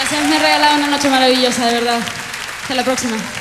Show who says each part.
Speaker 1: Gracias, me ha regalado una noche maravillosa, de verdad. Hasta la próxima.